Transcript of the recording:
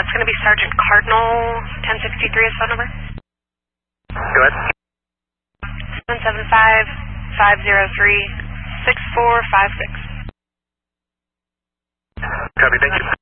It's going to be Sergeant Cardinal, 1063 is phone number. Go ahead. 775-503-6456. Copy, thank you.